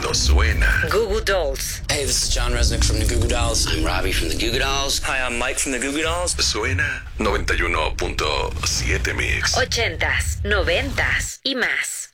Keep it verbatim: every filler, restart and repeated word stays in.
Esto suena. Goo Goo Dolls. Hey, this is John Resnick from the Goo Goo Dolls. I'm Robbie from the Goo Goo Dolls. Hi, I'm Mike from the Goo Goo Dolls. Suena noventa y uno punto siete Mix. Ochentas, noventas y más.